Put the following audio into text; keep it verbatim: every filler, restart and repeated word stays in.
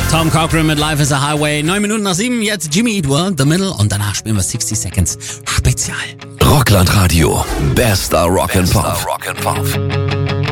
Tom Cochrane mit Life is a Highway. Neun Minuten nach sieben, jetzt Jimmy Eat World, The Middle und danach spielen wir sixty Seconds Spezial. Rockland Radio, bester Rock and Pop.